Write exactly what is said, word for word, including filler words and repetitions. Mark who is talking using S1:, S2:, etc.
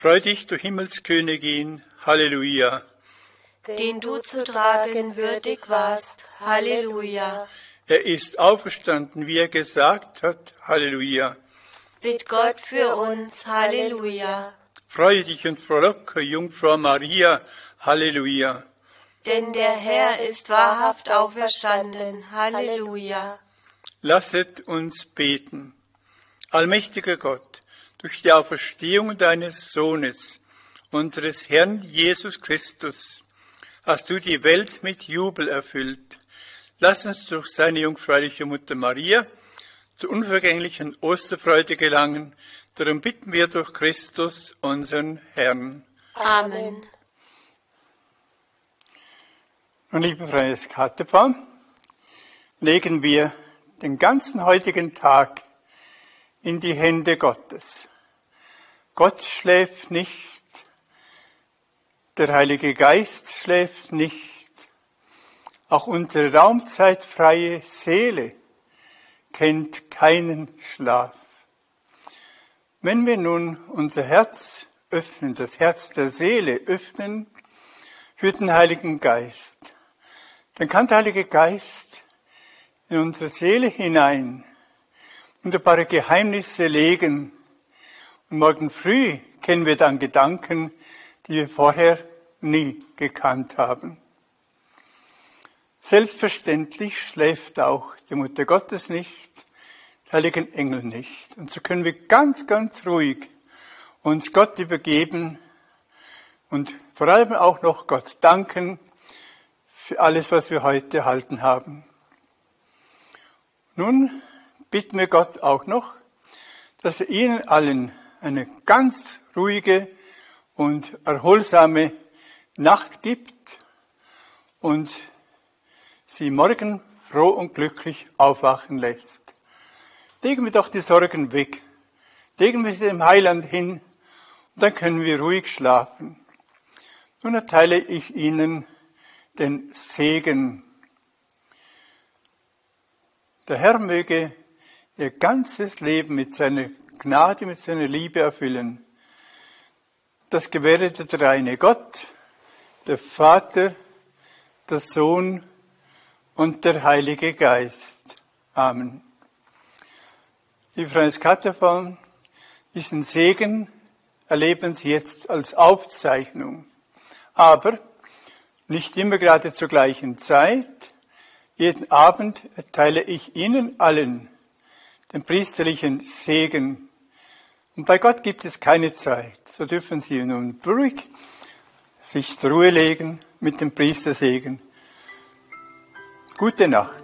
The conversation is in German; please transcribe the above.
S1: Freu dich, du Himmelskönigin, Halleluja.
S2: Den du zu tragen würdig warst, Halleluja.
S1: Er ist auferstanden, wie er gesagt hat, Halleluja.
S2: Bitt Gott für uns, Halleluja.
S1: Freue dich und frohlocke, Jungfrau Maria, Halleluja.
S2: Denn der Herr ist wahrhaft auferstanden, Halleluja.
S1: Lasset uns beten. Allmächtiger Gott, durch die Auferstehung deines Sohnes, unseres Herrn Jesus Christus, hast du die Welt mit Jubel erfüllt. Lass uns durch seine jungfräuliche Mutter Maria zur unvergänglichen Osterfreude gelangen. Darum bitten wir durch Christus, unseren Herrn.
S2: Amen.
S1: Und liebe Freunde des K T V, legen wir den ganzen heutigen Tag in die Hände Gottes. Gott schläft nicht, der Heilige Geist schläft nicht, auch unsere raumzeitfreie Seele kennt keinen Schlaf. Wenn wir nun unser Herz öffnen, das Herz der Seele öffnen für den Heiligen Geist, dann kann der Heilige Geist in unsere Seele hinein wunderbare Geheimnisse legen. Und morgen früh kennen wir dann Gedanken, die wir vorher nie gekannt haben. Selbstverständlich schläft auch die Mutter Gottes nicht, die heiligen Engel nicht. Und so können wir ganz, ganz ruhig uns Gott übergeben und vor allem auch noch Gott danken für alles, was wir heute erhalten haben. Nun bitten wir Gott auch noch, dass er Ihnen allen eine ganz ruhige und erholsame Nacht gibt und Sie morgen froh und glücklich aufwachen lässt. Legen wir doch die Sorgen weg, legen wir sie dem Heiland hin und dann können wir ruhig schlafen. Nun erteile ich Ihnen den Segen. Der Herr möge Ihr ganzes Leben mit seiner Gnade, mit seiner Liebe erfüllen. Das gewähre der dreieine Gott, der Vater, der Sohn und der Heilige Geist. Amen. Liebe Freunde des K T V, diesen Segen erleben Sie jetzt als Aufzeichnung. Aber nicht immer gerade zur gleichen Zeit. Jeden Abend erteile ich Ihnen allen den priesterlichen Segen. Und bei Gott gibt es keine Zeit. So dürfen Sie nun ruhig sich zur Ruhe legen mit dem Priestersegen. Gute Nacht.